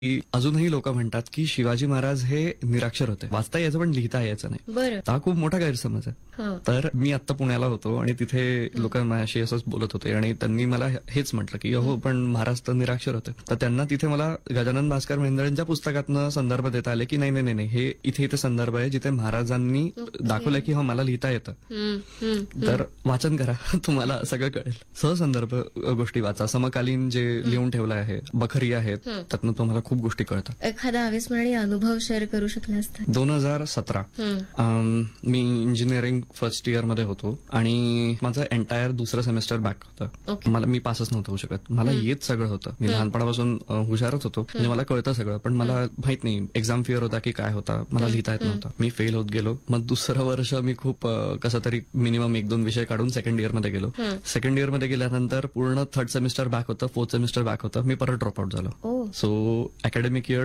की अजूनही लोक म्हणतात की शिवाजी महाराज हे निराक्षर होते, वाचता यायचं पण लिहिता यायचं नाही. बरं. हा खूप मोठा गैरसमज आहे. हं. तर मी आता पुण्याला होतो आणि तिथे लोक माझ्याशी असंच बोलत होते आणि त्यांनी मला हेच म्हटलं की हो पण महाराज तर निराक्षर होते. तर त्यांना तिथे मला गजानन भास्कर मेहेंदळेंच्या पुस्तकातनं संदर्भ देता आले की नाही नाही नाही, हे इथे संदर्भ आहे जिथे महाराजांनी दाखवलं की हा मला लिहिता येतं. हं, हं, तर वाचन करा, तुम्हाला सगळं कळेल. सहसंदर्भ गोष्टी वाचा, समकालीन जे लिहून ठेवलं आहे, बखरी आहेत, त्यातनं तुम्हाला खूप गोष्टी कळतात. एखादा अविस्मरणीय अनुभव शेअर करू शकलास तर? 2017 मी इंजिनिअरिंग फर्स्ट इयर मध्ये होतो आणि माझं एंटायर दुसरं सेमेस्टर बॅक होतं. ओके. मला मी पासच नव्हतं होऊ शकत. मला येत सगळं होतं, मी लहानपणापासून हुशारच होतो, म्हणजे मला कळतं सगळं, पण मला माहित नाही एक्झाम फिअर होता की काय होता, मला लिहिता येत नव्हतं. मी फेल होत गेलो. मग दुसरं वर्ष मी खूप कसं तरी मिनिमम 1-2 विषय काढून सेकंड इयर मध्ये गेलो. सेकंड इयर मध्ये गेल्यानंतर पूर्ण थर्ड सेमिस्टर बॅक होतं, फोर्थ सेमिस्टर बॅक होतं, मी परत ड्रॉपआउट झालो. ओ. सो अकॅडमिक इयर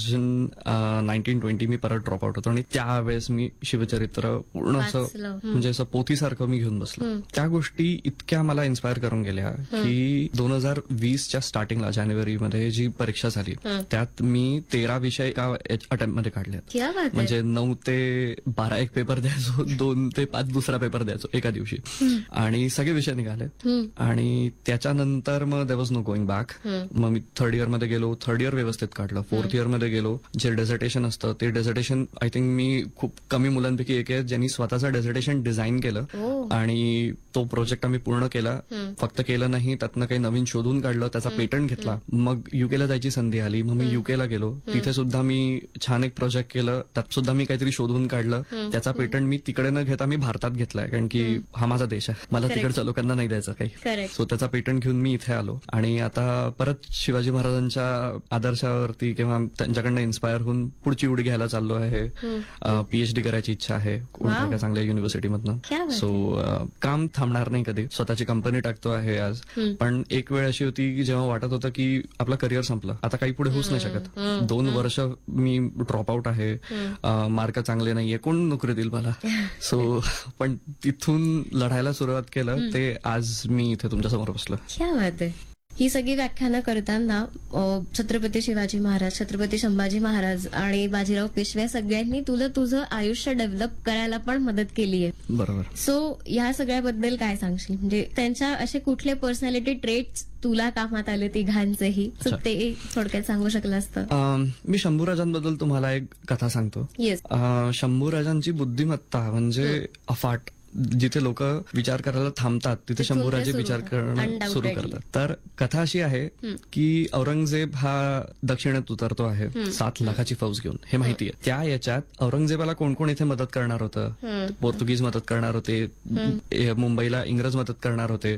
2019-20 मी परत ड्रॉपआउट होतो आणि त्यावेळेस मी शिवचरित्र पूर्ण असं वाचलं. म्हणजे असं पोथीसारखं मी घेऊन बसलो. त्या गोष्टी इतक्या मला इन्स्पायर करून गेल्या की 2020च्या स्टार्टिंगला जानेवारीमध्ये जी परीक्षा झाली त्यात मी 13 विषय एका अटेम्प्ट मध्ये काढले. क्या बात आहे. म्हणजे 9 ते 12 एक पेपर द्यायचो, 2 ते 5 दुसरा पेपर द्यायचो एका दिवशी आणि सगळे विषय निघाले. आणि त्याच्यानंतर मग there was no going back. मग मी थर्ड इयर मध्ये गेलो, थर्ड इयर व्यवस्थित काढलं. फोर्थ इयर मध्ये गेलो, जे डेझर्टेशन असतं ते डेझर्टेशन आय थिंक मी खूप कमी मुलांपैकी एक आहे ज्यांनी स्वतःचं डेझर्टेशन डिझाईन केलं आणि तो प्रोजेक्ट आम्ही पूर्ण केला. फक्त केलं नाही, त्यातनं काही नवीन शोधून काढलं, त्याचा पेटंट घेतला. मग युकेला जायची संधी आली, मग मी युकेला गेलो. तिथे सुद्धा मी छान एक प्रोजेक्ट केलं, त्यात सुद्धा मी काहीतरी शोधून काढलं. त्याचा पेटंट मी तिकडे न घेता मी भारतात घेतलाय, कारण की हा माझा देश आहे, मला तिकडच्या लोकांना नाही द्यायचं काही. करेक्ट. सो त्याचा पेटंट घेऊन मी इथे आलो आणि आता परत शिवाजी महाराजांच्या आदर्शावरती किंवा त्यांच्याकडनं इन्स्पायर होऊन पुढची उडी घ्यायला चाललो आहे. पीएचडी करायची इच्छा आहे कोणत्या एका चांगल्या युनिव्हर्सिटीमधनं. क्या बात सो काम थांबणार नाही कधी, स्वतःची कंपनी टाकतो आहे आज. पण एक वेळ अशी होती की जेव्हा वाटत होतं की आपलं करिअर संपलं, आता काही पुढे होऊच नाही शकत. 2 वर्ष मी ड्रॉपआउट आहे, मार्क चांगले नाहीये, कोण नोकरी देईल मला. सो पण तिथून लढायला सुरुवात केलं ते आज मी इथे तुमच्यासमोर बसलो. क्या बात आहे. ही सगळी व्याख्यानं करताना छत्रपती शिवाजी महाराज, छत्रपती संभाजी महाराज आणि बाजीराव पेशवे सगळ्यांनी तुला तुझं आयुष्य डेव्हलप करायला पण मदत केली आहे. बरोबर. सो या सगळ्याबद्दल काय सांगशील? म्हणजे त्यांच्या असे कुठले पर्सनॅलिटी ट्रेट्स तुला कामात आले तिघांचेही, ते थोडक्यात सांगू शकलं असतं? मी शंभूराजांबद्दल तुम्हाला एक कथा सांगतो. येस. शंभूराजांची बुद्धिमत्ता म्हणजे अफाट. जिथे लोक विचार करायला थांबतात तिथे शंभूराजे विचार करणं सुरू करतात. तर कथा अशी आहे की औरंगजेब हा दक्षिणेत उतरतो आहे 7 लाखाची फौज घेऊन, हे माहिती आहे. त्या याच्यात औरंगजेबाला कोण कोण इथे मदत करणार होतं? पोर्तुगीज मदत करणार होते, मुंबईला इंग्रज मदत करणार होते,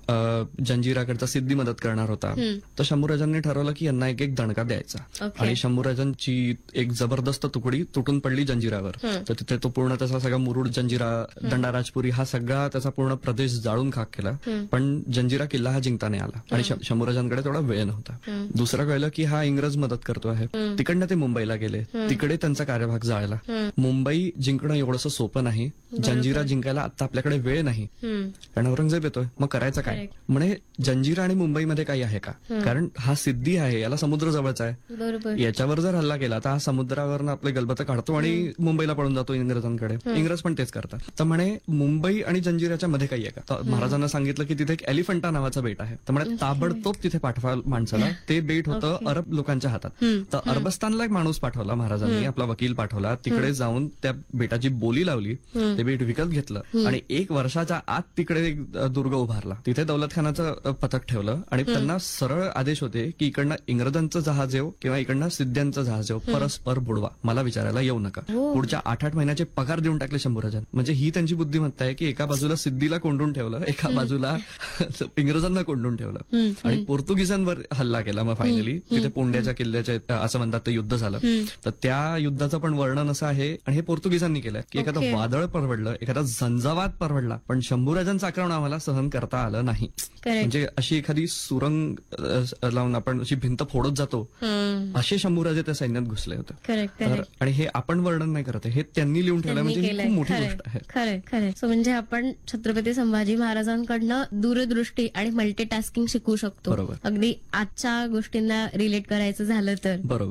जंजिराकडचा सिद्धी मदत करणार होता. तर शंभूराजांनी ठरवलं की यांना एक एक दणका द्यायचा आणि शंभूराजांची एक जबरदस्त तुकडी तुटून पडली जंजिरावर. तर तिथे तो पूर्ण त्याचा सगळा मुरुड, जंजिरा, दंडाराजपुरी हा सगळा त्याचा पूर्ण प्रदेश जाळून खाक केला. पण जंजिरा किल्ला हा जिंकता नाही आला आणि शंभूराजांकडे तेवढा वेळ नव्हता. दुसरं कळलं की हा इंग्रज मदत करतो आहे. तिकडनं ते मुंबईला गेले, तिकडे त्यांचा कार्यभाग जाळला. मुंबई जिंकणं एवढंसं सोपं नाही, जंजिरा जिंकायला आता आपल्याकडे वेळ नाही, कारण औरंगजेब येतोय. मग करायचं काय? म्हणे जंजिरा आणि मुंबईमध्ये काही आहे का? कारण हा सिद्धी आहे, याला समुद्र जवळचा आहे. बरोबर. याच्यावर जर हल्ला केला तर हा समुद्रावरनं आपले गलबतं काढतो आणि मुंबईला पळून जातो इंग्रजांकडे. इंग्रज पण तेच करतात. तर म्हणे मुंबई आणि जंजिराच्या मध्ये काही आहे का? तर महाराजांना सांगितलं की तिथे एक एलिफंटा नावाचा बेट आहे. तर म्हणे ताबडतोब तिथे पाठवा माणसाला. ते बेट होतं अरब लोकांच्या हातात. तर अरबस्तानला एक माणूस पाठवला महाराजांनी, आपला वकील पाठवला. तिकडे जाऊन त्या बेटाची बोली लावली, ते बेट विकत घेतलं आणि 1 वर्षाच्या आत तिकडे एक दुर्ग उभारला. तिथे दौलत खानाचं पथक ठेवलं आणि त्यांना सरळ आदेश होते की इकडनं इंग्रजांचं जहाज येऊ किंवा इकडनं सिद्ध्यांचं जहाज येऊ, परस्पर बुडवा, मला विचारायला येऊ नका. पुढच्या 8-8 महिन्याचे पगार देऊन टाकले शंभूराजांनी. म्हणजे ही त्यांची बुद्धिमत्ता आहे की एका बाजूला सिद्धीला कोंडून ठेवलं, एका बाजूला इंग्रजांना कोंडून ठेवलं आणि पोर्तुगीजांवर हल्ला केला. मग फायनली तिथे पोंड्याच्या किल्ल्याच्या असं म्हणतात ते युद्ध झालं. तर त्या युद्धाचं पण वर्णन असं आहे आणि हे पोर्तुगीजांनी केलंय की एखादं वादळ परवडलं, एखादा झंझावात परवडला, पण शंभूराजांचं आक्रमण आम्हाला सहन करता आलं नाही. म्हणजे अशी एखादी सुरंग लावून आपण अशी भिंत फोडत जातो, असे शंभूराजे त्या सैन्यात घुसले होते. आणि हे आपण वर्णन नाही करत, हे त्यांनी लिहून ठेवलं, म्हणजे ही खूप मोठी गोष्ट आहे. खरं खरं. सो म्हणजे आपण छत्रपती संभाजी महाराजांकडनं दूरदृष्टी आणि मल्टीटास्किंग शिकू शकतो. बरोबर. अगदी आजच्या गोष्टींना रिलेट करायचं झालं तर. बरोबर.